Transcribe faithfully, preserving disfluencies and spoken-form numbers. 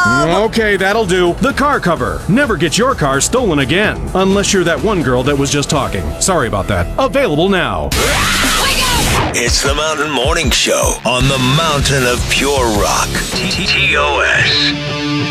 Okay, that'll do. The car cover. Never get your car stolen again. Unless you're that one girl that was just talking. Sorry about that. Available now. It's the Mountain Morning Show on the Mountain of Pure Rock. T O S.